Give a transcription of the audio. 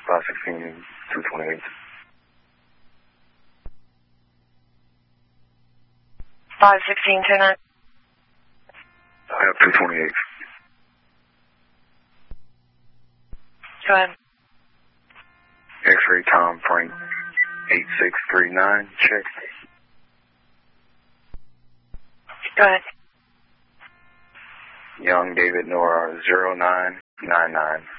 516, 228. 516, 29. I have 228. Go ahead. X-ray Tom Frank 8639, check. Go ahead. Young David Nora 0999.